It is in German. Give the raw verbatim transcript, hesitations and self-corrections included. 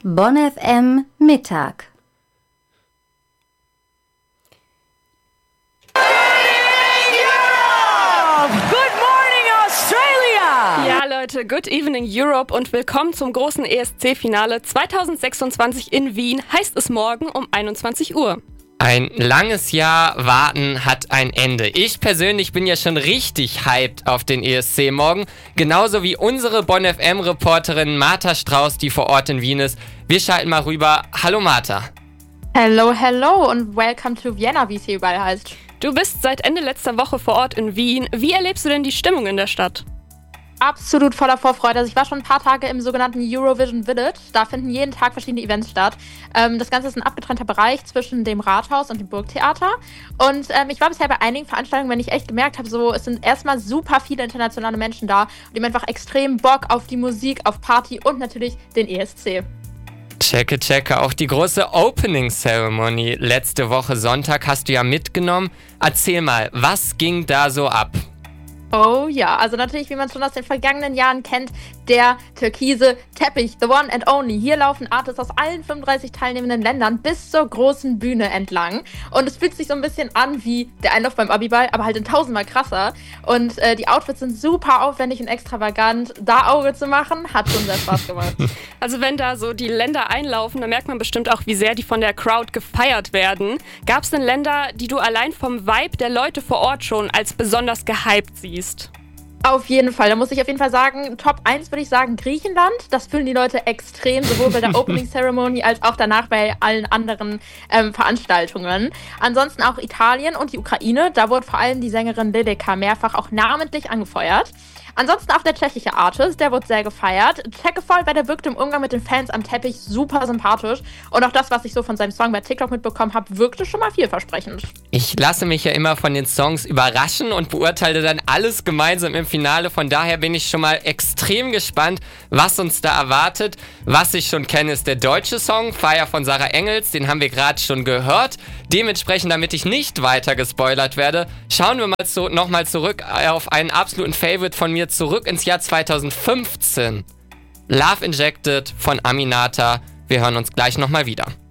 Bonn F M Mittag. Ja, Leute, good evening Europe und willkommen zum großen E S C-Finale zweitausendsechsundzwanzig in Wien, heißt es morgen um einundzwanzig Uhr. Ein langes Jahr warten hat ein Ende. Ich persönlich bin ja schon richtig hyped auf den E S C morgen, genauso wie unsere Bonn F M-Reporterin Martha Strauß, die vor Ort in Wien ist. Wir schalten mal rüber. Hallo Martha. Hello, hello und welcome to Vienna, wie es hier überall heißt. Du bist seit Ende letzter Woche vor Ort in Wien. Wie erlebst du denn die Stimmung in der Stadt? Absolut voller Vorfreude. Also ich war schon ein paar Tage im sogenannten Eurovision Village. Da finden jeden Tag verschiedene Events statt. Ähm, das Ganze ist ein abgetrennter Bereich zwischen dem Rathaus und dem Burgtheater. Und ähm, ich war bisher bei einigen Veranstaltungen, wenn ich echt gemerkt habe, so es sind erstmal super viele internationale Menschen da. Und die haben einfach extrem Bock auf die Musik, auf Party und natürlich den E S C. Checke, checke. Auch die große Opening Ceremony letzte Woche Sonntag hast du ja mitgenommen. Erzähl mal, was ging da so ab? Oh ja, also natürlich, wie man es schon aus den vergangenen Jahren kennt, der türkise Teppich, the one and only. Hier laufen Artists aus allen fünfunddreißig teilnehmenden Ländern bis zur großen Bühne entlang. Und es fühlt sich so ein bisschen an wie der Einlauf beim Abiball, aber halt in tausendmal krasser. Und äh, die Outfits sind super aufwendig und extravagant. Da Auge zu machen, hat schon sehr Spaß gemacht. Also wenn da so die Länder einlaufen, dann merkt man bestimmt auch, wie sehr die von der Crowd gefeiert werden. Gab es denn Länder, die du allein vom Vibe der Leute vor Ort schon als besonders gehypt siehst? Auf jeden Fall. Da muss ich auf jeden Fall sagen, Top eins würde ich sagen Griechenland. Das fühlen die Leute extrem, sowohl bei der Opening Ceremony als auch danach bei allen anderen ähm, Veranstaltungen. Ansonsten auch Italien und die Ukraine. Da wurde vor allem die Sängerin Lideca mehrfach auch namentlich angefeuert. Ansonsten auch der tschechische Artist, der wurde sehr gefeiert. Checkevoll, weil der wirkte im Umgang mit den Fans am Teppich super sympathisch. Und auch das, was ich so von seinem Song bei TikTok mitbekommen habe, wirkte schon mal vielversprechend. Ich lasse mich ja immer von den Songs überraschen und beurteile dann alles gemeinsam im Finale. Von daher bin ich schon mal extrem gespannt, was uns da erwartet. Was ich schon kenne, ist der deutsche Song, Fire von Sarah Engels. Den haben wir gerade schon gehört. Dementsprechend, damit ich nicht weiter gespoilert werde, schauen wir mal so, nochmal zurück auf einen absoluten Favorite von mir, zurück ins Jahr zweitausendfünfzehn. Love Injected von Aminata. Wir hören uns gleich nochmal wieder.